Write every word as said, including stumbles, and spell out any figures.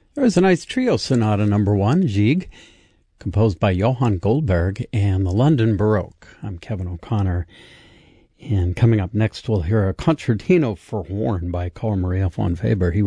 There's a nice trio sonata number one, Gigue, composed by Johann Goldberg and the London Baroque. I'm Kevin O'Connor, and coming up next we'll hear a concertino for horn by Carl Maria von Weber. He